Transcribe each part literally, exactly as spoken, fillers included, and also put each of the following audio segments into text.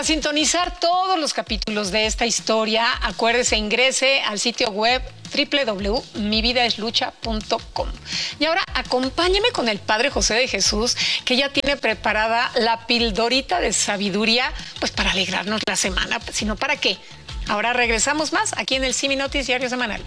sintonizar todos los capítulos de esta historia, acuérdese, ingrese al sitio web doble u doble u doble u punto mi vida es lucha punto com. Y ahora acompáñeme con el Padre José de Jesús, que ya tiene preparada la pildorita de sabiduría, pues para alegrarnos la semana, sino para qué. Ahora regresamos más aquí en el Simi Noticiario Semanal.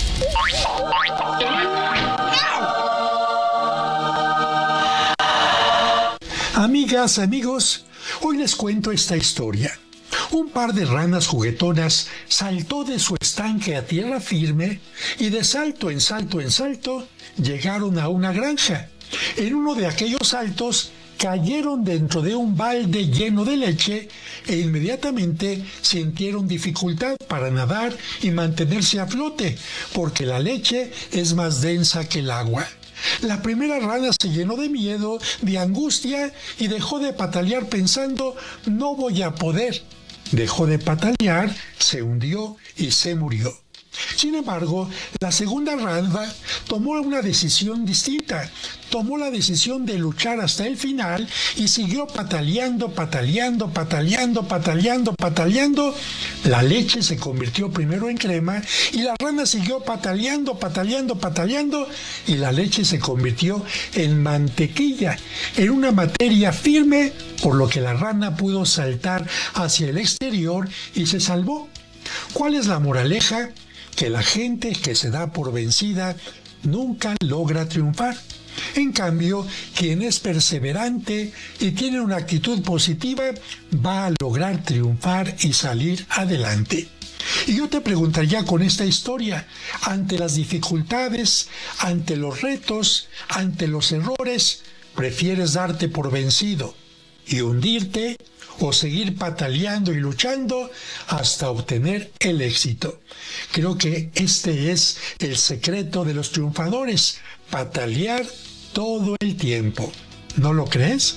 Amigas, amigos, hoy les cuento esta historia. Un par de ranas juguetonas saltó de su estanque a tierra firme y de salto en salto en salto llegaron a una granja. En uno de aquellos saltos cayeron dentro de un balde lleno de leche e inmediatamente sintieron dificultad para nadar y mantenerse a flote, porque la leche es más densa que el agua. La primera rana se llenó de miedo, de angustia y dejó de patalear pensando: no voy a poder. Dejó de patalear, se hundió y se murió. Sin embargo, la segunda rana tomó una decisión distinta. Tomó la decisión de luchar hasta el final y siguió pataleando, pataleando, pataleando, pataleando, pataleando. La leche se convirtió primero en crema y la rana siguió pataleando, pataleando, pataleando y la leche se convirtió en mantequilla, en una materia firme, por lo que la rana pudo saltar hacia el exterior y se salvó. ¿Cuál es la moraleja? Que la gente que se da por vencida nunca logra triunfar. En cambio, quien es perseverante y tiene una actitud positiva va a lograr triunfar y salir adelante. Y yo te preguntaría con esta historia, ante las dificultades, ante los retos, ante los errores, ¿prefieres darte por vencido y hundirte o seguir pataleando y luchando hasta obtener el éxito? Creo que este es el secreto de los triunfadores: patalear todo el tiempo. ¿No lo crees?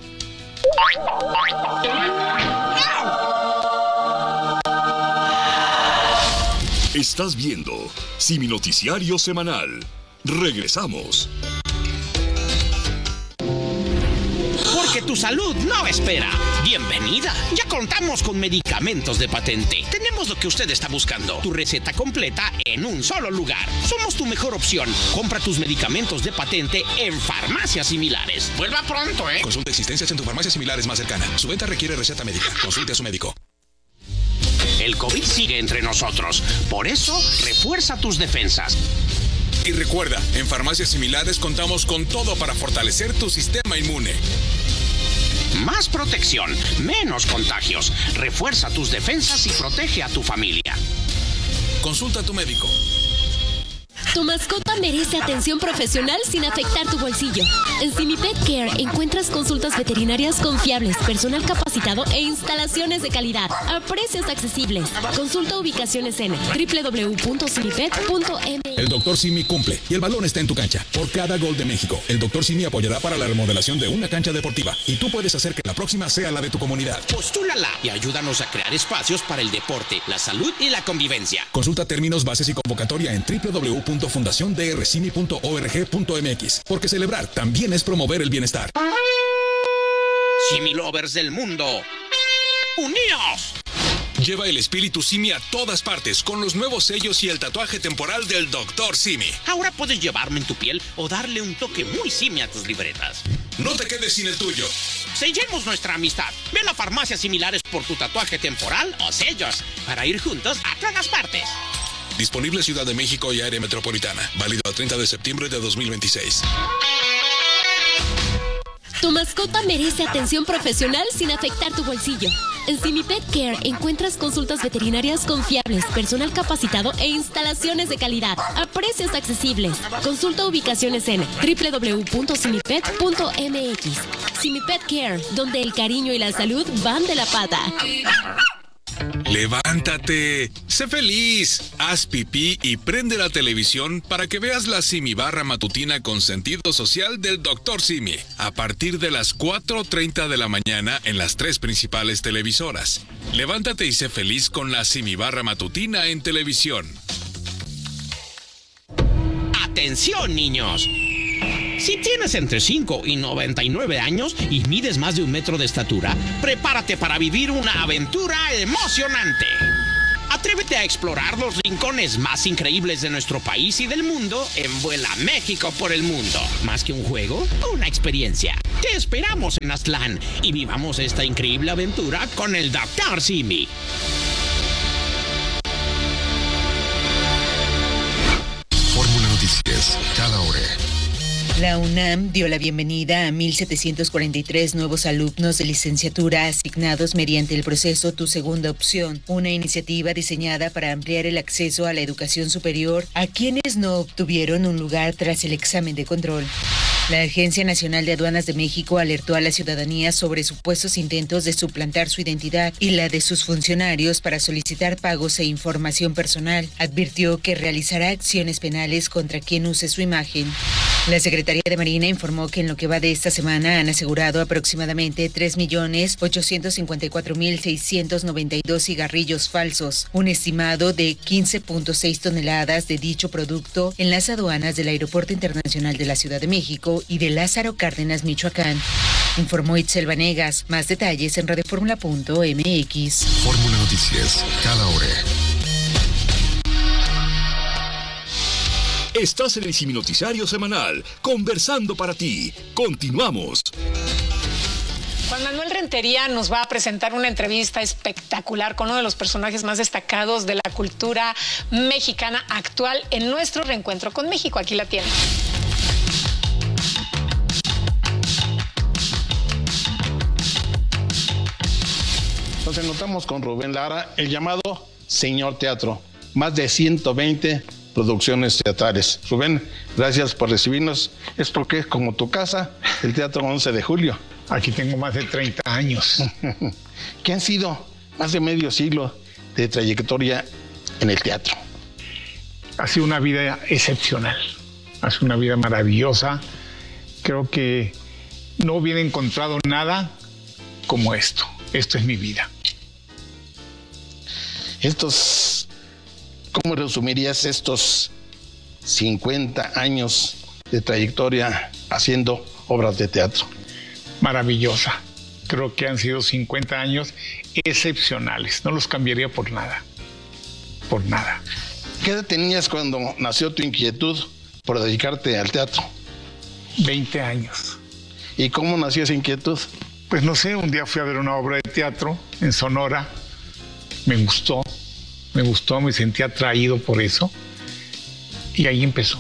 Estás viendo Simi Noticiario Semanal. Regresamos. Porque tu salud no espera. Bienvenida. Ya contamos con medicamentos de patente. Tenemos lo que usted está buscando. Tu receta completa en un solo lugar. Somos tu mejor opción. Compra tus medicamentos de patente en farmacias similares. Vuelva pronto, ¿eh? Consulta existencias en tu farmacia similares más cercana. Su venta requiere receta médica. Consulte a su médico. El COVID sigue entre nosotros. Por eso, refuerza tus defensas. Y recuerda, en farmacias similares contamos con todo para fortalecer tu sistema inmune. Más protección, menos contagios. Refuerza tus defensas y protege a tu familia. Consulta a tu médico. Tu mascota merece atención profesional sin afectar tu bolsillo. En Simi Pet Care encuentras consultas veterinarias confiables, personal capacitado e instalaciones de calidad a precios accesibles. Consulta ubicaciones en doble u doble u doble u punto simipet punto m x. El doctor Simi cumple y el balón está en tu cancha. Por cada gol de México, el doctor Simi apoyará para la remodelación de una cancha deportiva y tú puedes hacer que la próxima sea la de tu comunidad. Postúlala y ayúdanos a crear espacios para el deporte, la salud y la convivencia. Consulta términos, bases y convocatoria en doble u doble u doble u punto fundación d r simi punto org punto m x, porque celebrar también es promover el bienestar. Simi Lovers del mundo, ¡uníos! Lleva el espíritu Simi a todas partes con los nuevos sellos y el tatuaje temporal del doctor Simi. Ahora puedes llevarme en tu piel o darle un toque muy Simi a tus libretas. No te quedes sin el tuyo. Sellemos nuestra amistad. Ven a farmacias similares por tu tatuaje temporal o sellos para ir juntos a todas partes. Disponible Ciudad de México y área metropolitana. Válido al treinta de septiembre de dos mil veintiséis. Tu mascota merece atención profesional sin afectar tu bolsillo. En Simi Pet Care encuentras consultas veterinarias confiables, personal capacitado e instalaciones de calidad a precios accesibles. Consulta ubicaciones en doble u doble u doble u punto simipet punto m x. Simi Pet Care, donde el cariño y la salud van de la pata. Levántate, sé feliz, haz pipí y prende la televisión para que veas la Simi Barra matutina con sentido social del doctor Simi, a partir de las cuatro treinta de la mañana en las tres principales televisoras. Levántate y sé feliz con la Simi Barra matutina en televisión. ¡Atención, niños! Si tienes entre cinco y noventa y nueve años y mides más de un metro de estatura, prepárate para vivir una aventura emocionante. Atrévete a explorar los rincones más increíbles de nuestro país y del mundo en Vuela México por el Mundo. Más que un juego, una experiencia. Te esperamos en Aztlán y vivamos esta increíble aventura con el doctor Simi. Fórmula Noticias, cada hora. La UNAM dio la bienvenida a mil setecientos cuarenta y tres nuevos alumnos de licenciatura asignados mediante el proceso Tu Segunda Opción, una iniciativa diseñada para ampliar el acceso a la educación superior a quienes no obtuvieron un lugar tras el examen de control. La Agencia Nacional de Aduanas de México alertó a la ciudadanía sobre supuestos intentos de suplantar su identidad y la de sus funcionarios para solicitar pagos e información personal. Advirtió que realizará acciones penales contra quien use su imagen. La Secretaría de Marina informó que en lo que va de esta semana han asegurado aproximadamente tres millones ochocientos cincuenta y cuatro mil seiscientos noventa y dos cigarrillos falsos, un estimado de quince punto seis toneladas de dicho producto en las aduanas del Aeropuerto Internacional de la Ciudad de México y de Lázaro Cárdenas, Michoacán. Informó Itzel Vanegas. Más detalles en radioformula punto m x. Fórmula Noticias, cada hora. Estás en el Simi Noticiario Semanal, conversando para ti. Continuamos. Juan Manuel Rentería nos va a presentar una entrevista espectacular con uno de los personajes más destacados de la cultura mexicana actual en nuestro reencuentro con México. Aquí la tiene. Nos encontramos con Rubén Lara, el llamado Señor Teatro. Más de ciento veinte producciones teatrales. Rubén, gracias por recibirnos. Es porque es como tu casa, el Teatro once de julio. Aquí tengo más de treinta años. ¿Qué han sido más de medio siglo de trayectoria en el teatro? Ha sido una vida excepcional. Ha sido una vida maravillosa. Creo que no hubiera encontrado nada como esto. Esto es mi vida. Estos, ¿cómo resumirías estos cincuenta años de trayectoria haciendo obras de teatro? Maravillosa. Creo que han sido cincuenta años excepcionales. No los cambiaría por nada. Por nada. ¿Qué edad tenías cuando nació tu inquietud por dedicarte al teatro? veinte años. ¿Y cómo nació esa inquietud? Pues no sé, un día fui a ver una obra de teatro en Sonora. Me gustó, me gustó, me sentí atraído por eso. Y ahí empezó.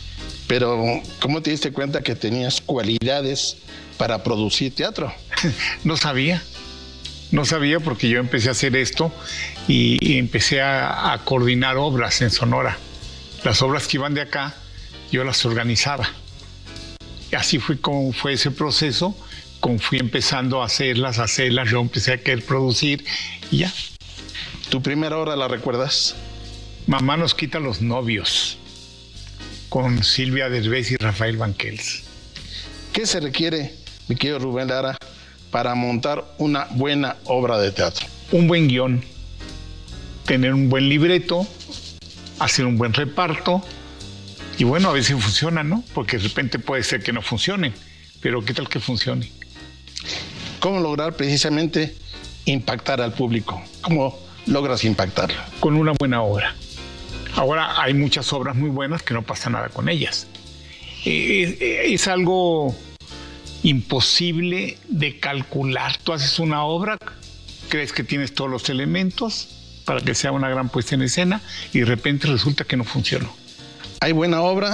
Pero, ¿cómo te diste cuenta que tenías cualidades para producir teatro? No sabía. No sabía porque yo empecé a hacer esto y, y empecé a, a coordinar obras en Sonora. Las obras que iban de acá, yo las organizaba. Y así fue como fue ese proceso. Como fui empezando a hacerlas, a hacerlas, yo empecé a querer producir y ya. ¿Tu primera obra la recuerdas? Mamá nos quita los novios, con Silvia Derbez y Rafael Banquels. ¿Qué se requiere, mi querido Rubén Lara, para montar una buena obra de teatro? Un buen guión, tener un buen libreto, hacer un buen reparto y bueno, a veces funciona, ¿no? Porque de repente puede ser que no funcione, pero ¿qué tal que funcione? ¿Cómo lograr precisamente impactar al público? ¿Cómo logras impactarlo? Con una buena obra. Ahora hay muchas obras muy buenas que no pasa nada con ellas. Es, es algo imposible de calcular. Tú haces una obra, crees que tienes todos los elementos para que sea una gran puesta en escena y de repente resulta que no funcionó. Hay buena obra,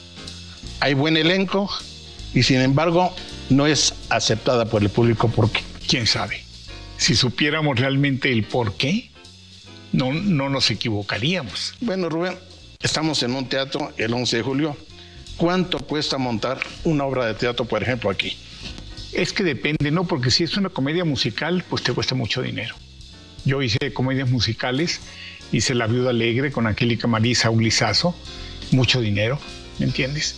hay buen elenco y sin embargo no es aceptada por el público. ¿Por qué? ¿Quién sabe? Si supiéramos realmente el por qué, no, no nos equivocaríamos. Bueno, Rubén, estamos en un teatro el once de julio. ¿Cuánto cuesta montar una obra de teatro, por ejemplo, aquí? Es que depende, ¿no? Porque si es una comedia musical, pues te cuesta mucho dinero. Yo hice comedias musicales, hice La Viuda Alegre con Angélica Marisa Ulizazo, mucho dinero, ¿me entiendes?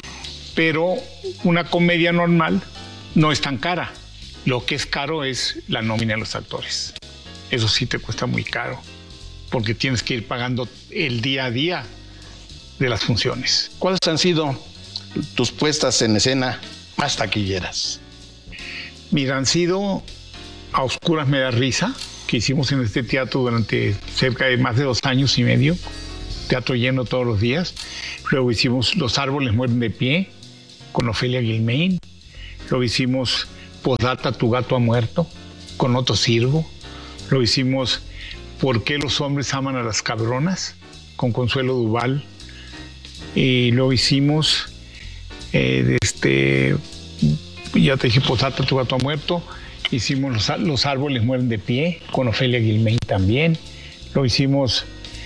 Pero una comedia normal no es tan cara. Lo que es caro es la nómina de los actores. Eso sí te cuesta muy caro, porque tienes que ir pagando el día a día de las funciones. ¿Cuáles han sido tus puestas en escena más taquilleras? Mira, han sido A Oscuras me da risa, que hicimos en este teatro durante cerca de más de dos años y medio, teatro lleno todos los días. Luego hicimos Los árboles mueren de pie, con Ofelia Guilmain. Luego hicimos Posdata, tu gato ha muerto, con Otto Sirgo. Luego hicimos ¿Por qué los hombres aman a las cabronas?, con Consuelo Duval. Y luego hicimos, eh, este, ya te dije, Posdata, tu gato ha muerto. Hicimos los, los árboles mueren de pie, con Ofelia Guilmain también. Luego hicimos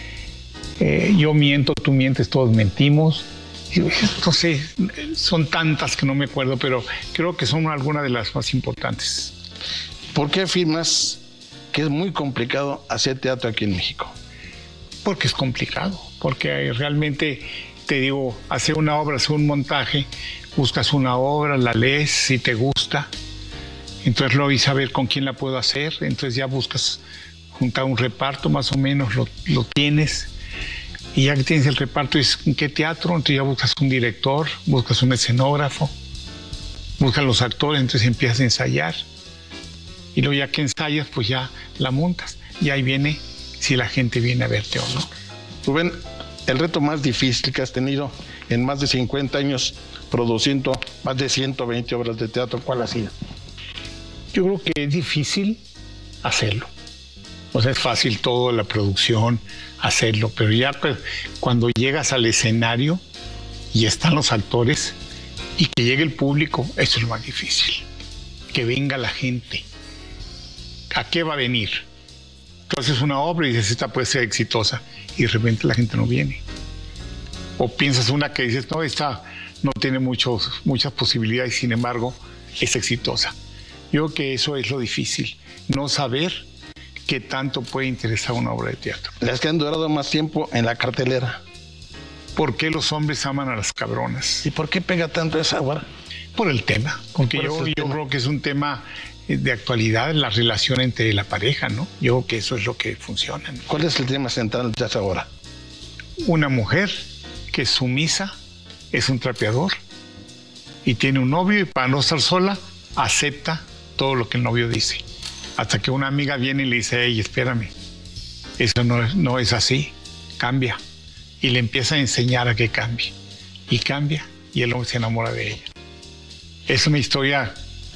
eh, Yo miento, tú mientes, todos mentimos. Entonces, son tantas que no me acuerdo, pero creo que son algunas de las más importantes. ¿Por qué afirmas que es muy complicado hacer teatro aquí en México? Porque es complicado, porque realmente, te digo, hacer una obra, hacer un montaje, buscas una obra, la lees, si te gusta, entonces luego y saber con quién la puedo hacer, entonces ya buscas juntar un reparto, más o menos lo, lo tienes, y ya que tienes el reparto, es ¿en qué teatro? Entonces ya buscas un director, buscas un escenógrafo, buscas los actores, entonces empiezas a ensayar, y luego ya que ensayas, pues ya la montas, y ahí viene si la gente viene a verte o no. Rubén, el reto más difícil que has tenido en más de cincuenta años produciendo más de ciento veinte obras de teatro, ¿cuál ha sido? Yo creo que es difícil hacerlo. O sea, es fácil todo, la producción, hacerlo, pero ya pues, cuando llegas al escenario y están los actores y que llegue el público, eso es lo más difícil. Que venga la gente. ¿A qué va a venir? Entonces una obra y dices, esta puede ser exitosa, y de repente la gente no viene. O piensas una que dices, no, esta no tiene muchos, muchas posibilidades, sin embargo, es exitosa. Yo creo que eso es lo difícil, no saber qué tanto puede interesar una obra de teatro. Las que han durado más tiempo en la cartelera. ¿Por qué los hombres aman a las cabronas? ¿Y por qué pega tanto esa obra? Por el tema, porque yo, yo tema? creo que es un tema de actualidad, la relación entre la pareja, ¿no? Yo creo que eso es lo que funciona, ¿no? ¿Cuál es el tema central de esa obra? Una mujer que es sumisa, es un trapeador y tiene un novio, y para no estar sola, acepta todo lo que el novio dice. Hasta que una amiga viene y le dice, hey, espérame, eso no es, no es así, cambia. Y le empieza a enseñar a que cambie. Y cambia, y el hombre se enamora de ella. Es una historia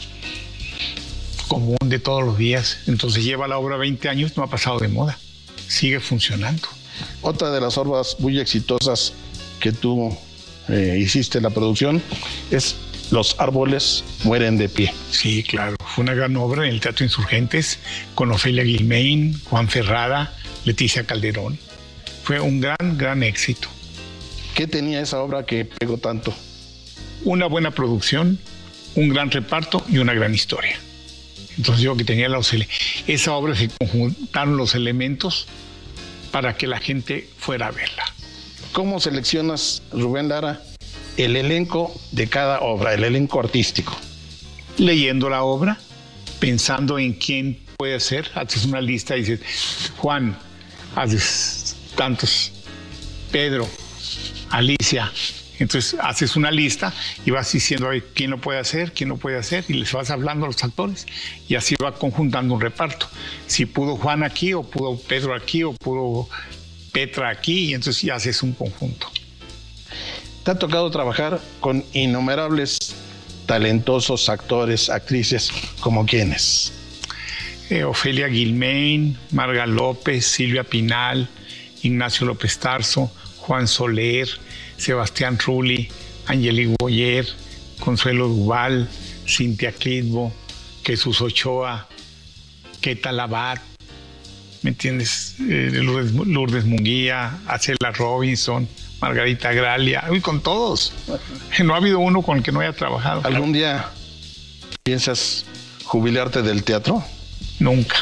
común de todos los días. Entonces lleva la obra veinte años, no ha pasado de moda. Sigue funcionando. Otra de las obras muy exitosas que tú eh, hiciste en la producción es Los árboles mueren de pie. Sí, claro. Fue una gran obra en el Teatro Insurgentes con Ofelia Guilmain, Juan Ferrara, Leticia Calderón. Fue un gran, gran éxito. ¿Qué tenía esa obra que pegó tanto? Una buena producción, un gran reparto y una gran historia. Entonces yo que tenía los ele- esa obra se conjuntaron los elementos para que la gente fuera a verla. ¿Cómo seleccionas, Rubén Lara, el elenco de cada obra, el elenco artístico? Leyendo la obra, pensando en quién puede ser, haces una lista y dices, Juan, haces tantos, Pedro, Alicia. Entonces haces una lista y vas diciendo a ver, quién lo puede hacer, quién lo puede hacer, y les vas hablando a los actores, y así va conjuntando un reparto. Si pudo Juan aquí, o pudo Pedro aquí, o pudo Petra aquí, y entonces ya haces un conjunto. Te ha tocado trabajar con innumerables talentosos actores, actrices, ¿como quiénes? Eh, Ofelia Guilmain, Marga López, Silvia Pinal, Ignacio López Tarso, Juan Soler, Sebastián Rulli, Angelique Boyer, Consuelo Duval, Cintia Clitbo, Jesús Ochoa, Keta Labat, ¿me entiendes? Eh, Lourdes, Lourdes Munguía, Acela Robinson, Margarita Gralia, uy, con todos. No ha habido uno con el que no haya trabajado. ¿Algún día piensas jubilarte del teatro? Nunca.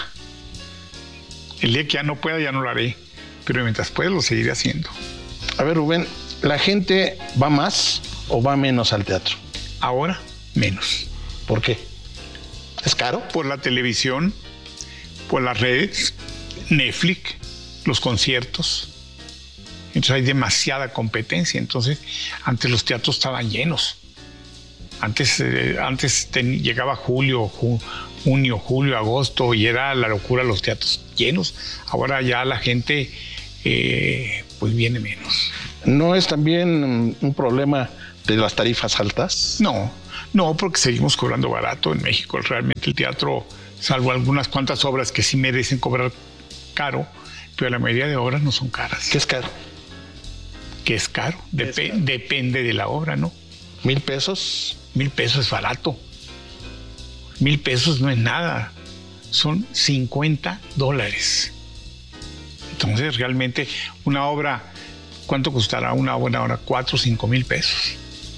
El día que ya no pueda, ya no lo haré, pero mientras pueda lo seguiré haciendo. A ver, Rubén, ¿la gente va más o va menos al teatro? Ahora, menos. ¿Por qué? ¿Es caro? Por la televisión, por las redes, Netflix, los conciertos. Entonces hay demasiada competencia. Entonces, antes los teatros estaban llenos. Antes, eh, antes ten, llegaba julio, ju, junio, julio, agosto y era la locura los teatros llenos. Ahora ya la gente eh, pues viene menos. ¿No es también un problema de las tarifas altas? No, no, porque seguimos cobrando barato en México. Realmente el teatro, salvo algunas cuantas obras que sí merecen cobrar caro, pero la mayoría de obras no son caras. ¿Qué es caro? ¿Qué es caro? Dep- ¿Qué es caro? Depende de la obra, ¿no? ¿Mil pesos? Mil pesos es barato. Mil pesos no es nada. Son cincuenta dólares. Entonces, realmente, una obra, ¿cuánto costará una buena obra? Cuatro o cinco mil pesos.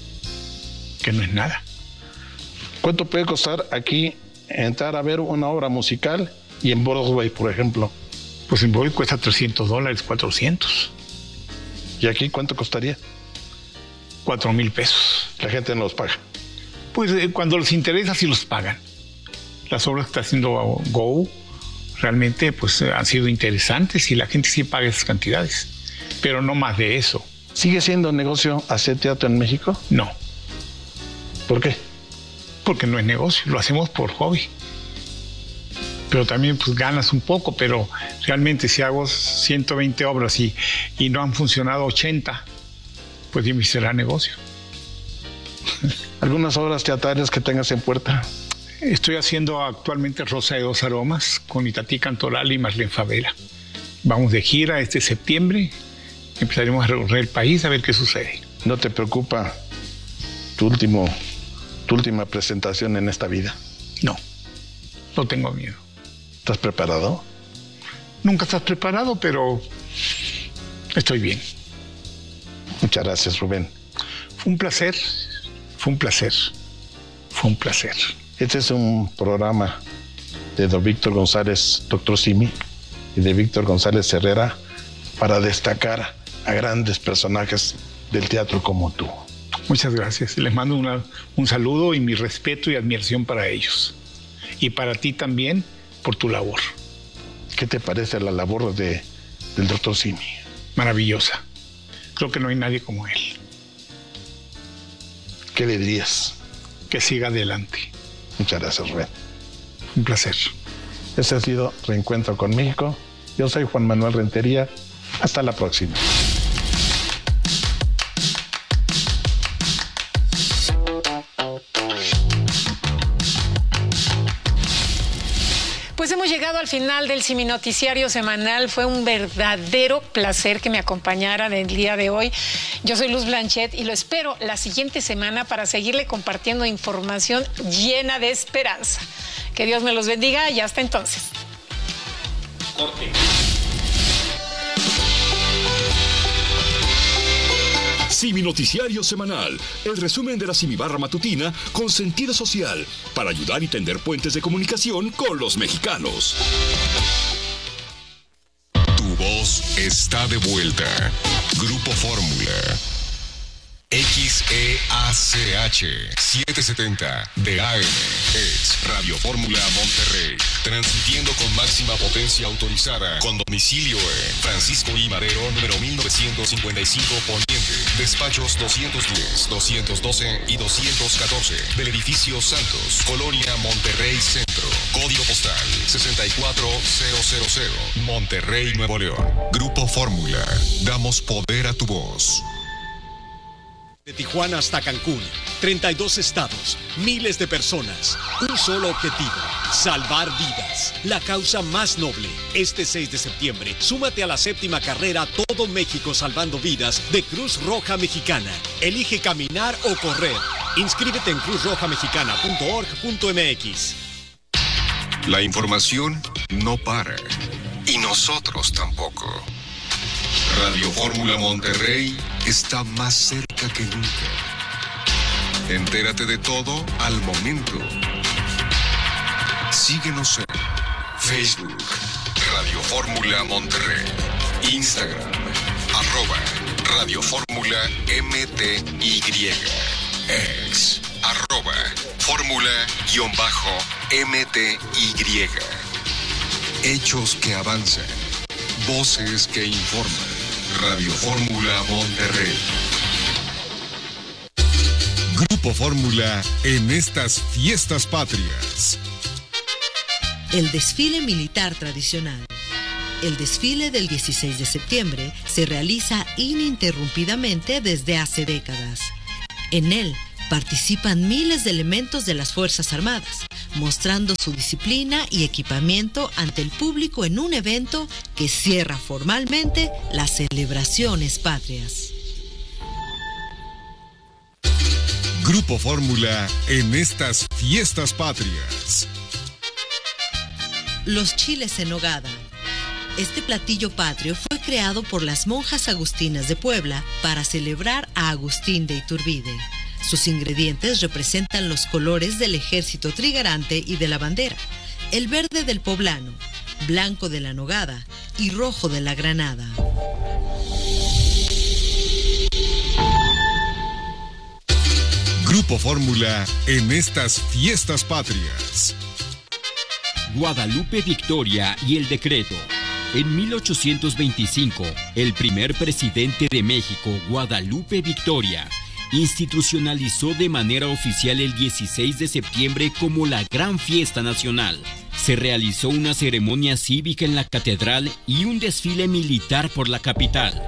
Que no es nada. ¿Cuánto puede costar aquí entrar a ver una obra musical y en Broadway, por ejemplo? Pues en Broadway cuesta trescientos dólares, cuatrocientos. ¿Y aquí cuánto costaría? Cuatro mil pesos. La gente no los paga. Pues eh, cuando les interesa sí los pagan. Las obras que está haciendo Go realmente pues eh, han sido interesantes y la gente sí paga esas cantidades, pero no más de eso. ¿Sigue siendo negocio hacer teatro en México? No. ¿Por qué? Porque no es negocio, lo hacemos por hobby. Pero también pues ganas un poco, pero realmente si hago ciento veinte obras y, y no han funcionado ochenta, pues dime si será negocio. ¿Algunas obras teatrales que tengas en puerta? Estoy haciendo actualmente Rosa de dos Aromas con Itatí Cantoral y Marlene Favela. Vamos de gira este septiembre. Empezaremos a recorrer el país a ver qué sucede. ¿No te preocupa tu, último, tu última presentación en esta vida? No, no tengo miedo. ¿Estás preparado? Nunca estás preparado, pero estoy bien. Muchas gracias, Rubén. Fue un placer, fue un placer, fue un placer. Este es un programa de don Víctor González, doctor Simi, y de Víctor González Herrera para destacar a grandes personajes del teatro como tú. Muchas gracias. Les mando una, un saludo y mi respeto y admiración para ellos. Y para ti también por tu labor. ¿Qué te parece la labor de, del doctor Simi? Maravillosa. Creo que no hay nadie como él. ¿Qué le dirías? Que siga adelante. Muchas gracias, Rubén. Un placer. Este ha sido Reencuentro con México. Yo soy Juan Manuel Rentería. Hasta la próxima. Pues hemos llegado al final del Simi Noticiario semanal. Fue un verdadero placer que me acompañaran el día de hoy. Yo soy Luz Blanchet y lo espero la siguiente semana para seguirle compartiendo información llena de esperanza. Que Dios me los bendiga y hasta entonces. Corte. Simi Noticiario Semanal, el resumen de la Simi Barra Matutina con sentido social para ayudar y tender puentes de comunicación con los mexicanos. Tu voz está de vuelta. Grupo Fórmula. X E A C H setecientos setenta de A M es Radio Fórmula Monterrey, transmitiendo con máxima potencia autorizada, con domicilio en Francisco I. Madero, número mil novecientos cincuenta y cinco Poniente, despachos doscientos diez, doscientos doce y doscientos catorce, del edificio Santos, Colonia Monterrey Centro, código postal sesenta y cuatro mil, Monterrey, Nuevo León. Grupo Fórmula, damos poder a tu voz. De Tijuana hasta Cancún, treinta y dos estados, miles de personas, un solo objetivo, salvar vidas. La causa más noble. Este seis de septiembre, súmate a la séptima carrera Todo México Salvando Vidas de Cruz Roja Mexicana. Elige caminar o correr. Inscríbete en cruz roja mexicana punto org punto m x. La información no para. Y nosotros tampoco. Radio Fórmula Monterrey está más cerca que nunca. Entérate de todo al momento. Síguenos en Facebook, Radio Fórmula Monterrey, Instagram, arroba Radio Fórmula M T Y, ex, arroba Fórmula-M T Y. Hechos que avanzan, voces que informan. Radio Fórmula Monterrey. Grupo Fórmula en estas fiestas patrias. El desfile militar tradicional. El desfile del dieciséis de septiembre se realiza ininterrumpidamente desde hace décadas. En él participan miles de elementos de las Fuerzas Armadas, mostrando su disciplina y equipamiento ante el público en un evento que cierra formalmente las celebraciones patrias. Grupo Fórmula en estas fiestas patrias. Los chiles en nogada. Este platillo patrio fue creado por las monjas agustinas de Puebla para celebrar a Agustín de Iturbide. Sus ingredientes representan los colores del ejército trigarante y de la bandera, el verde del poblano, blanco de la nogada y rojo de la granada. Grupo Fórmula en estas fiestas patrias. Guadalupe Victoria y el decreto. En mil ochocientos veinticinco, el primer presidente de México, Guadalupe Victoria, institucionalizó de manera oficial el dieciséis de septiembre como la gran fiesta nacional. Se realizó una ceremonia cívica en la catedral y un desfile militar por la capital.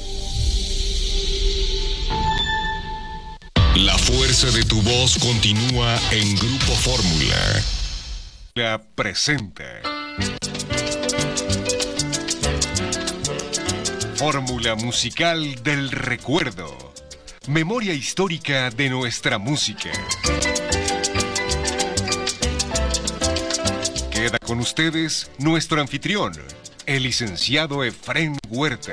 La fuerza de tu voz continúa en Grupo Fórmula. La presenta. Fórmula musical del recuerdo. Memoria histórica de nuestra música. Queda con ustedes nuestro anfitrión, el licenciado Efrén Huerta.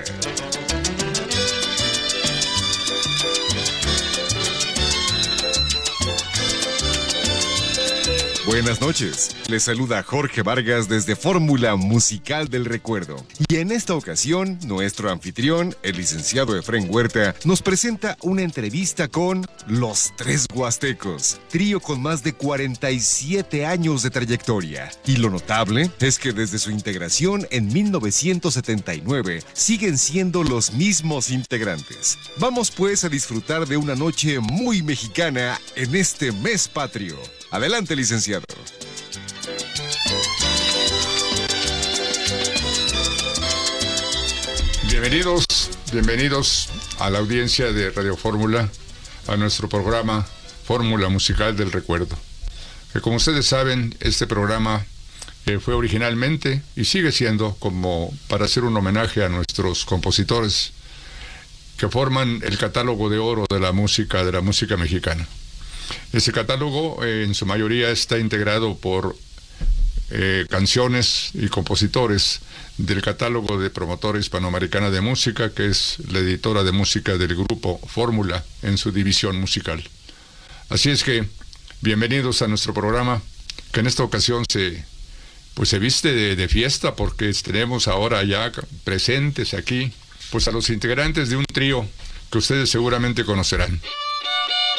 Buenas noches, les saluda Jorge Vargas desde Fórmula Musical del Recuerdo. Y en esta ocasión, nuestro anfitrión, el licenciado Efrén Huerta, nos presenta una entrevista con Los Tres Huastecos, trío con más de cuarenta y siete años de trayectoria. Y lo notable es que desde su integración en mil novecientos setenta y nueve, siguen siendo los mismos integrantes. Vamos pues a disfrutar de una noche muy mexicana en este mes patrio. Adelante, licenciado. Bienvenidos, bienvenidos a la audiencia de Radio Fórmula, a nuestro programa Fórmula Musical del Recuerdo. Que como ustedes saben, este programa eh, fue originalmente y sigue siendo como para hacer un homenaje a nuestros compositores que forman el catálogo de oro de la música, de la música mexicana. Ese catálogo eh, en su mayoría está integrado por eh, canciones y compositores del catálogo de Promotora Hispanoamericana de Música, que es la editora de música del Grupo Fórmula en su división musical. Así es que, bienvenidos a nuestro programa, que en esta ocasión se, pues se viste de, de fiesta, porque tenemos ahora ya presentes aquí pues a los integrantes de un trío que ustedes seguramente conocerán.